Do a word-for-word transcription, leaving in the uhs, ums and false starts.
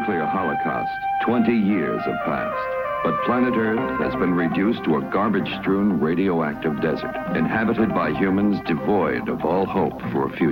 nuclear holocaust, twenty years have passed. But planet Earth has been reduced to a garbage-strewn radioactive desert, inhabited by humans devoid of all hope for a future.